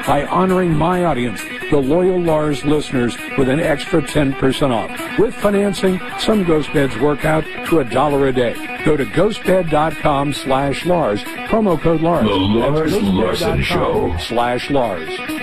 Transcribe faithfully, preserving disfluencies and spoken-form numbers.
by honoring my audience, the loyal Lars listeners, with an extra ten percent off. With financing, some ghost beds work out to a dollar a day. Go to ghostbed.com slash Lars. Promo code Lars. The Lars Larson Show. Slash Lars.